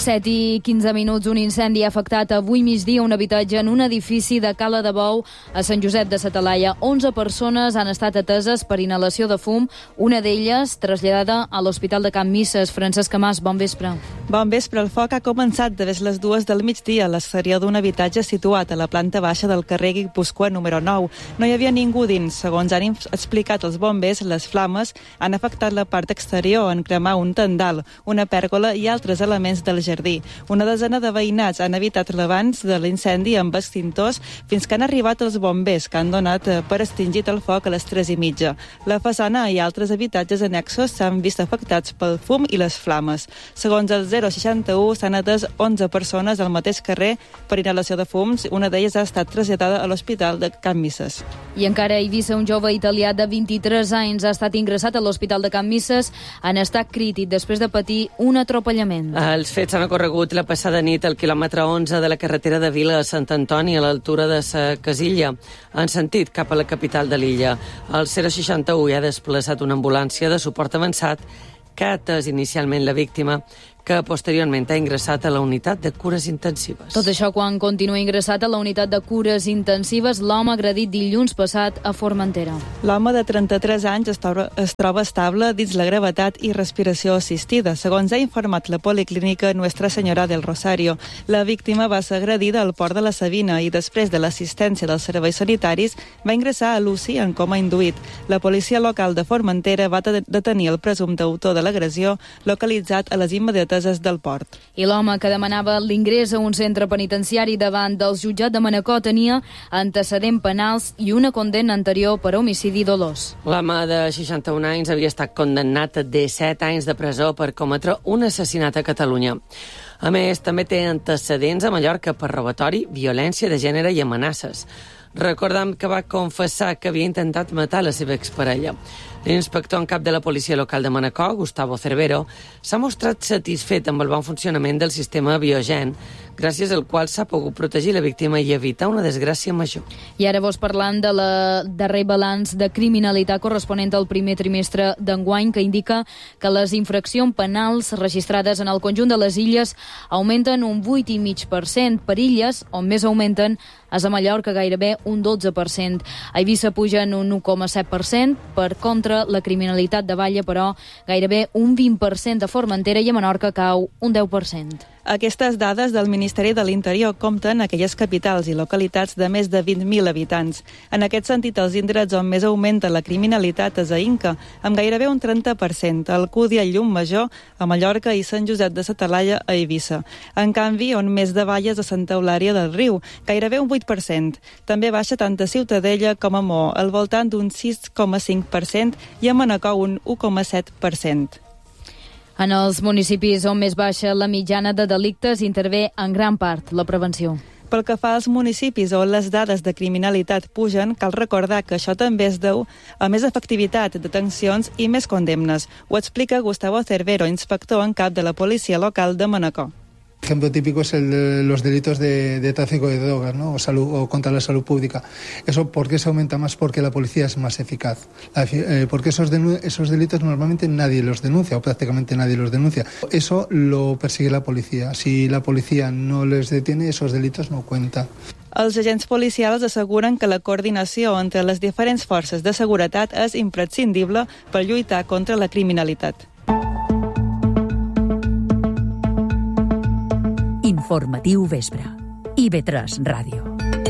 7:15, un incendi ha afectat avui migdia un habitatge en un edifici de Cala de Bou a Sant Josep de sa Talaia. 11 persones han estat ateses per inhalació de fum, una d'elles traslladada a l'Hospital de Can Misses. Francesc Mas, bon vespre. Bon vespre. El foc ha començat de les 2 del migdia a l'exterior d'un habitatge situat a la planta baixa del carrer Guipúscoa número 9. No hi havia ningú dins. Segons han explicat els bombers, les flames han afectat la part exterior en cremar un tendal, una pèrgola i altres elements del jardí. Una desena de veïnats han evitat l'avanç de l'incendi amb extintors fins que han arribat els bombers, que han donat per extingit el foc a les 3:30. La façana i altres habitatges annexos s'han vist afectats pel fum i les flames. Segons el 061, s'han atès 11 persones al mateix carrer per inhalació de fums. Una d'elles ha estat traslladada a l'Hospital de Can Misses. I encara a Eivissa, un jove italià de 23 anys ha estat ingressat a l'Hospital de Can Misses en estat crític després de patir un atropellament. Els fets han ocorregut la passada nit al quilòmetre 11 de la carretera de Vila a Sant Antoni, a l'altura de sa Casilla, en sentit cap a la capital de l'illa. El 061 hi ha desplaçat una ambulància de suport avançat que ha atès inicialment la víctima, que posteriorment ha ingressat a la unitat de cures intensives. Tot això quan continua ingressat a la unitat de cures intensives l'home agredit dilluns passat a Formentera. L'home de 33 anys es troba estable dins la gravetat i respiració assistida. Segons ha informat la policlínica Nuestra Senyora del Rosario, la víctima va ser agredida al port de la Sabina i després de l'assistència dels serveis sanitaris va ingressar a l'UCI en coma induït. La policia local de Formentera va detenir el presumpte autor de l'agressió, localitzat a les immediateses del port. I l'home que demanava l'ingrés a un centre penitenciari davant del jutjat de Manacor tenia antecedents penals i una condemna anterior per homicidi dolós. L'home de 61 anys havia estat condemnat a 17 anys de presó per cometre un assassinat a Catalunya. A més, també té antecedents a Mallorca per robatori, violència de gènere i amenaces. Recordem que va confessar que havia intentat matar la seva exparella. L'inspector en cap de la policia local de Manacor, Gustavo Cervero, s'ha mostrat satisfet amb el bon funcionament del sistema Biogen, gràcies al qual s'ha pogut protegir la víctima i evitar una desgràcia major. I ara vos parlant de la darrer balanç de criminalitat corresponent al primer trimestre d'enguany, que indica que les infraccions penals registrades en el conjunt de les illes augmenten un 8,5%. Per illes, on més augmenten, és a Mallorca gairebé un 12%. A Eivissa pugen un 1,7%, per contra la criminalitat de Balla, però, gairebé un 20%, a Formentera, i a Menorca cau un 10%. Aquestes dades del Ministeri de l'Interior compten aquelles capitals i localitats de més de 20.000 habitants. En aquest sentit, els indrets on més augmenta la criminalitat és a Inca, amb gairebé un 30%, a Alcúdia i Llumajor, a Mallorca, i Sant Josep de sa Talaia, a Eivissa. En canvi, on més davalla és a Santa Eulària del Riu, gairebé un 8%. També baixa tant a Ciutadella com a Mo, al voltant d'un 6,5%, i a Manacor un 1,7%. En els municipis on més baixa la mitjana de delictes intervé en gran part la prevenció. Pel que fa als municipis on les dades de criminalitat pugen, cal recordar que això també es deu a més efectivitat, detencions i més condemnes. Ho explica Gustavo Cervero, inspector en cap de la policia local de Manacor. Ejemplo típico es el de los delitos de tráfico de drogas, ¿no? o contra la salud pública. ¿Eso por qué se aumenta más? Porque la policía es más eficaz. Porque esos delitos normalmente nadie los denuncia, o prácticamente nadie los denuncia. Eso lo persigue la policía. Si la policía no les detiene, esos delitos no cuentan. Els agents policials asseguren que la coordinació entre les diferents forces de seguretat és imprescindible per lluitar contra la criminalitat. Informatiu vespre. IB3 Ràdio.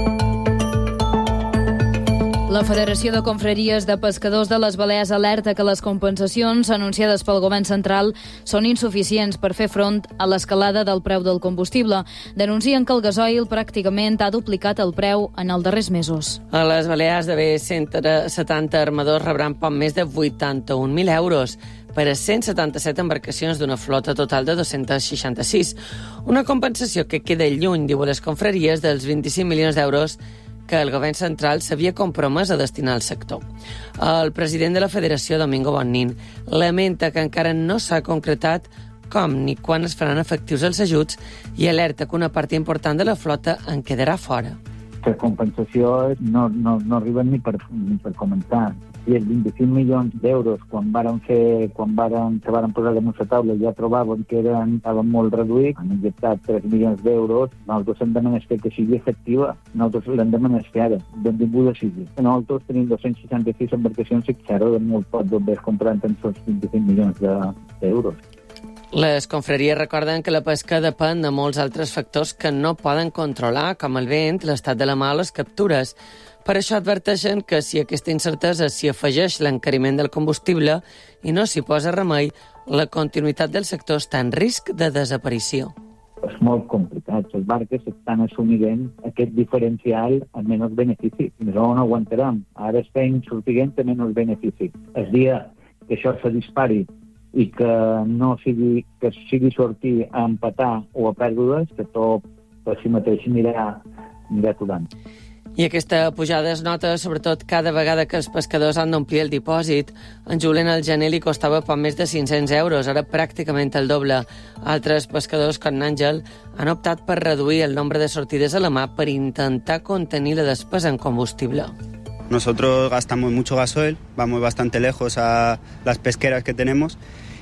La Federació de Confraries de Pescadors de les Balears alerta que les compensacions anunciades pel govern central són insuficients per fer front a l'escalada del preu del combustible. Denuncien que el gasoil pràcticament ha duplicat el preu en els darrers mesos. A les Balears d'haver 170 armadors rebran poc més de 81.000 euros per a 177 embarcacions d'una flota total de 266. Una compensació que queda lluny, diu les confraries, dels 25 milions d'euros que el govern central s'havia compromès a destinar al sector. El president de la Federació, Domingo Bonnin, lamenta que encara no s'ha concretat com ni quan es faran efectius els ajuts i alerta que una part important de la flota en quedarà fora. La compensació no arriben ni per comentar. I els 25 milions d'euros, quan se varen posar damunt la taula i ja trobaven que estaven molt reduïts, han injectat 3 milions d'euros, nosaltres hem de menester que sigui efectiva, nosaltres l'hem de menester ara, benvinguda sigui. Nosaltres tenim 266 embarcacions i zero de molt poc bombers comprant en els 25 milions d'euros. Les confraries recorden que la pesca depèn de molts altres factors que no poden controlar, com el vent, l'estat de la mà o les captures. Per això adverteixen que si aquesta incertesa s'hi afegeix l'encariment del combustible i no s'hi posa remei, la continuïtat del sector està en risc de desaparició. És molt complicat. Les barques estan assumint aquest diferencial amb menys benefici. No aguantarem. Ara estem sortint amb menys benefici. El dia que això se dispari i que no sigui sortir a empatar o a pèrdues, que tot per si mateix anirà aturant. I aquesta pujada es nota sobretot cada vegada que els pescadors han d'omplir el dipòsit. En Julen al gener li costava poc més de 500 euros, ara pràcticament el doble. Altres pescadors, com Àngel, han optat per reduir el nombre de sortides a la mà per intentar contenir la despesa en combustible. Nosotros gastamos mucho gasoil, vamos bastante lejos a las pesqueras que tenemos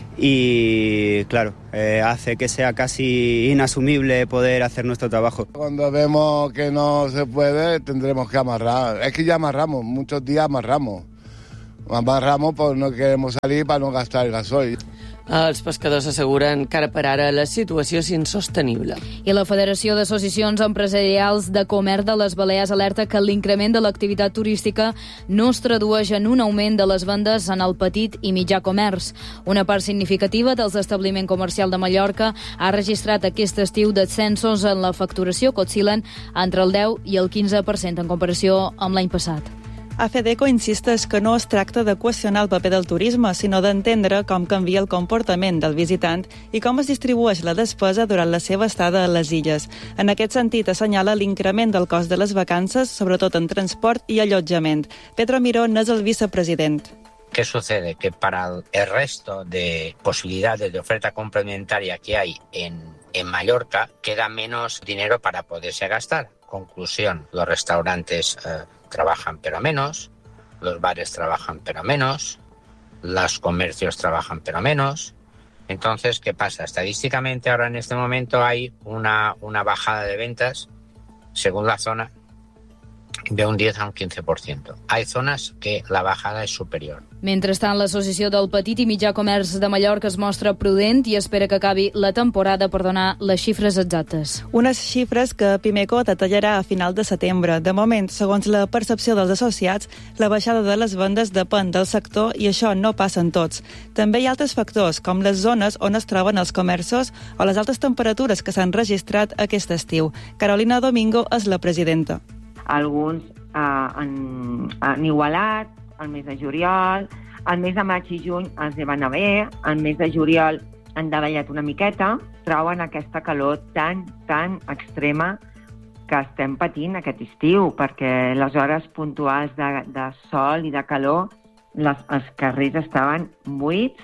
y, claro, hace que sea casi inasumible poder hacer nuestro trabajo. Cuando vemos que no se puede, tendremos que amarrar. Es que ya amarramos, muchos días amarramos. Amarramos pues no queremos salir para no gastar el gasoil. Els pescadors asseguren que ara per ara la situació és insostenible. I la Federació d'Associacions Empresarials de Comerç de les Balears alerta que l'increment de l'activitat turística no es tradueix en un augment de les vendes en el petit i mitjà comerç. Una part significativa dels establiments comercials de Mallorca ha registrat aquest estiu descensos en la facturació que oscil·len entre el 10 i el 15% en comparació amb l'any passat. AFEDECO insisteix que no es tracta de qüestionar el paper del turisme, sinó d'entendre com canvia el comportament del visitant i com es distribueix la despesa durant la seva estada a les illes. En aquest sentit, assenyala l'increment del cost de les vacances, sobretot en transport i allotjament. Pedro Mirón és el vicepresident. ¿Qué sucede? Que para el resto de posibilidades de oferta complementaria que hay en Mallorca, queda menos dinero para poderse gastar. Conclusión, los restaurantes trabajan pero menos, los bares trabajan pero menos, los comercios trabajan pero menos. Entonces, ¿qué pasa? Estadísticamente ahora en este momento hay una bajada de ventas, según la zona, de un 10 a un 15%. Hay zonas que la bajada es superior. Mentrestant, l'Associació del Petit i Mitjà Comerç de Mallorca es mostra prudent i espera que acabi la temporada per donar les xifres exactes. Unes xifres que Pimeco detallarà a final de setembre. De moment, segons la percepció dels associats, la baixada de les vendes depèn del sector i això no passa en tots. També hi ha altres factors, com les zones on es troben els comerços o les altes temperatures que s'han registrat aquest estiu. Carolina Domingo és la presidenta. Alguns han igualat el mes de juliol, el mes de maig i juny els van a bé, el mes de juliol han davallat una miqueta, troben aquesta calor tan extrema que estem patint aquest estiu, perquè les hores puntuals de sol i de calor, els carrers estaven buits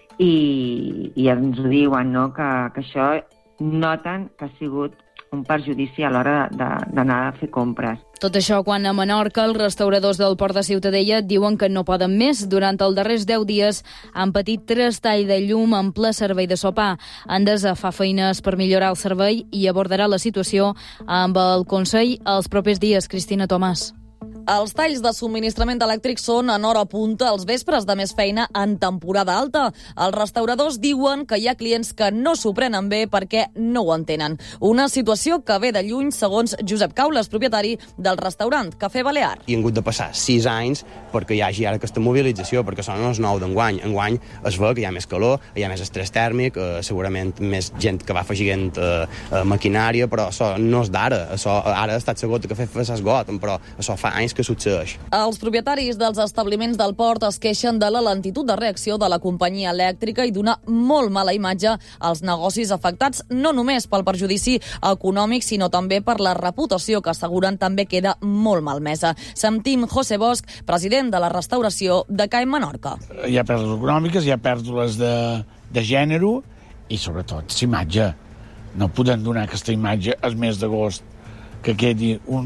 i ens ho diuen, no? que això noten que ha sigut un perjudici a l'hora d'anar a fer compres. Tot això quan a Menorca els restauradors del Port de Ciutadella diuen que no poden més. Durant els darrers 10 dies han patit 3 talls de llum en ple servei de sopar. Endesa fa feines per millorar el servei i abordarà la situació amb el Consell els propers dies. Cristina Tomàs. Els talls de subministrament elèctric són en hora punta als vespres de més feina en temporada alta. Els restauradors diuen que hi ha clients que no s'ho prenen bé perquè no ho entenen. Una situació que ve de lluny, segons Josep Caules, propietari del restaurant Cafè Balear. I han hagut de passar 6 anys perquè hi hagi ara aquesta mobilització, perquè són els 9 d'enguany. Enguany es veu que hi ha més calor, hi ha més estrès tèrmic, segurament més gent que va afegint maquinària, però això no és d'ara. Això ara ha estat segur que s'esgot, però això fa anys que succeeix. Els propietaris dels establiments del port es queixen de la lentitud de reacció de la companyia elèctrica i d'una molt mala imatge als negocis afectats, no només pel perjudici econòmic, sinó també per la reputació que asseguren també queda molt malmesa. Sentim José Bosch, president de la restauració de CAE Menorca. Hi ha pèrdues econòmiques, hi ha pèrdues de gènere i sobretot l'imatge. No podem donar aquesta imatge al mes d'agost que quedi un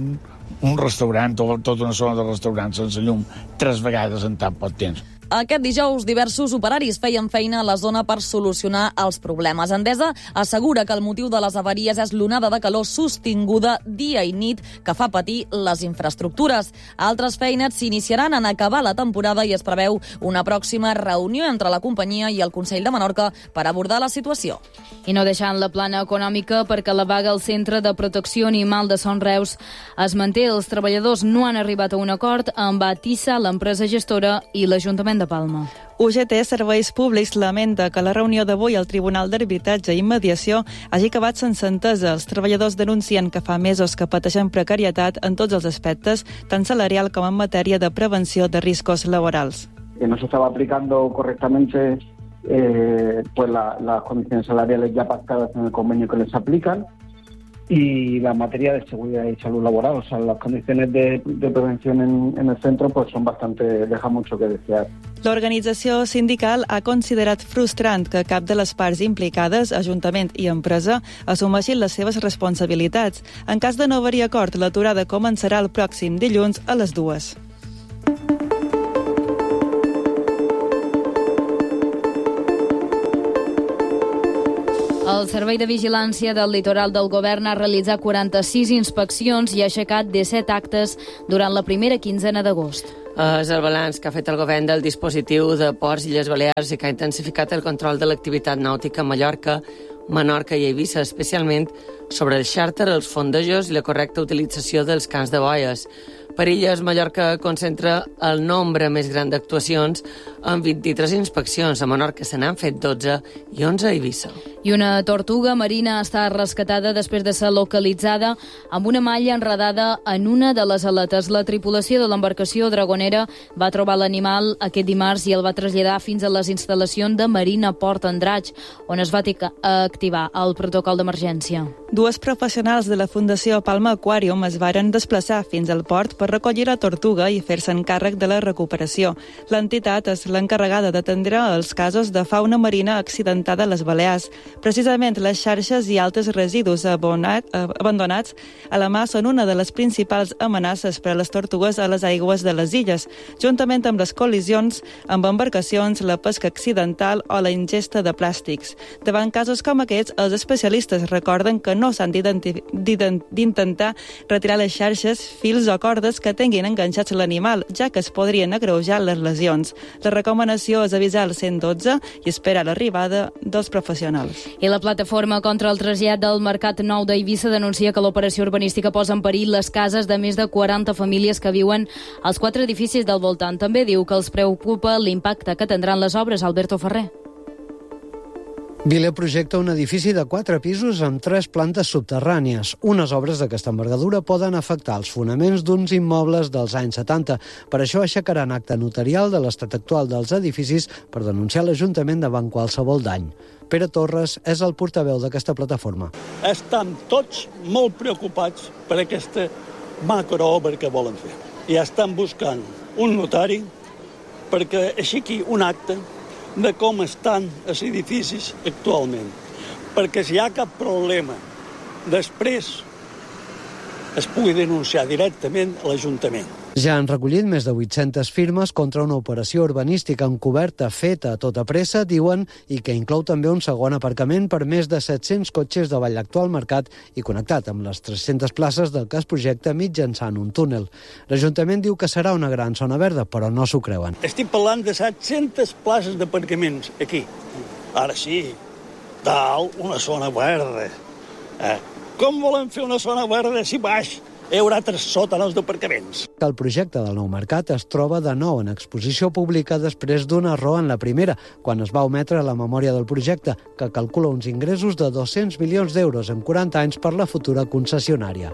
un restaurant o tota una zona de restaurants sense llum 3 vegades en tan poc temps. Aquest dijous, diversos operaris feien feina a la zona per solucionar els problemes. Endesa assegura que el motiu de les avaries és l'onada de calor sostinguda dia i nit que fa patir les infraestructures. Altres feines s'iniciaran en acabar la temporada i es preveu una pròxima reunió entre la companyia i el Consell de Menorca per abordar la situació. I no deixant la plana econòmica, perquè la vaga al Centre de Protecció Animal de Son Reus es manté. Els treballadors no han arribat a un acord amb Atissa, l'empresa gestora, i l'Ajuntament de Palma. UGT Serveis Públics lamenta que la reunió d'avui al Tribunal d'Arbitratge i Mediació hagi acabat sense entesa. Els treballadors denuncien que fa mesos que pateixen precarietat en tots els aspectes, tant salarial com en matèria de prevenció de riscos laborals. Que no se estaba aplicando correctamente pues las condiciones salariales ya pactadas en el convenio que les aplican y la materia de seguridad y salud laboral, o sea, las condiciones de prevención en el centro pues son bastante, deja mucho que desear. L'organització sindical ha considerat frustrant que cap de les parts implicades, Ajuntament i empresa, assumeixin les seves responsabilitats. En cas de no haver-hi acord, l'aturada començarà el pròxim dilluns a les 2. El Servei de Vigilància del Litoral del Govern ha realitzat 46 inspeccions i ha aixecat 17 actes durant la primera quinzena d'agost. És el balanç que ha fet el govern del dispositiu de Ports i Illes Balears i que ha intensificat el control de l'activitat nàutica a Mallorca, Menorca i Eivissa, especialment sobre el xàrter, els fondejos i la correcta utilització dels camps de boies. Per Illes, Mallorca concentra el nombre més gran d'actuacions amb 23 inspeccions. A Menorca se n'han fet 12 i 11 a Eivissa. I una tortuga marina està rescatada després de ser localitzada amb una malla enredada en una de les aletes. La tripulació de l'embarcació dragonera va trobar l'animal aquest dimarts i el va traslladar fins a les instal·lacions de Marina Port Andratx, on es va activar el protocol d'emergència. 2 professionals de la Fundació Palma Aquarium es varen desplaçar fins al port per recollir la tortuga i fer-se'n càrrec de la recuperació. L'entitat és l'encarregada d'atendre els casos de fauna marina accidentada a les Balears. Precisament les xarxes i altres residus abandonats a la mà són una de les principals amenaces per a les tortugues a les aigües de les illes, juntament amb les col·lisions amb embarcacions, la pesca accidental o la ingesta de plàstics. Davant casos com aquests, els especialistes recorden que no s'han d'intentar retirar les xarxes, fils o cordes que tinguin enganxats l'animal, ja que es podrien agreujar les lesions. La recomanació és avisar al 112 i esperar l'arribada dels professionals. I la plataforma contra el trasllat del Mercat Nou d'Eivissa denuncia que l'operació urbanística posa en perill les cases de més de 40 famílies que viuen als 4 edificis del voltant. També diu que els preocupa l'impacte que tindran les obres. Alberto Ferrer. Vile projecta un edifici de 4 pisos amb 3 plantes subterrànies. Unes obres d'aquesta envergadura poden afectar els fonaments d'uns immobles dels anys 70. Per això aixecaran acte notarial de l'estat actual dels edificis per denunciar l'Ajuntament davant qualsevol dany. Pere Torres és el portaveu d'aquesta plataforma. Estan tots molt preocupats per aquesta macroobra que volen fer. I estan buscant un notari perquè aixequi un acte de com estan els edificis actualment. Perquè si hi ha cap problema, després es pugui denunciar directament a l'Ajuntament. Ja han recollit més de 800 firmes contra una operació urbanística encoberta feta a tota pressa, diuen, i que inclou també un segon aparcament per més de 700 cotxes davant l'actual mercat i connectat amb les 300 places del que es projecta mitjançant un túnel. L'Ajuntament diu que serà una gran zona verda, però no s'ho creuen. Estic parlant de 700 places d'aparcaments aquí. Ara sí, dalt una zona verda. Com volen fer una zona verda si baix hi haurà 3 sòtans d'aparcaments? El projecte del nou mercat es troba de nou en exposició pública després d'un error en la primera, quan es va ometre la memòria del projecte, que calcula uns ingressos de 200 milions d'euros en 40 anys per la futura concessionària.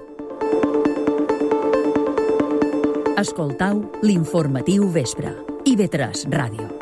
Escoltau l'informatiu vespre. IB3 Ràdio.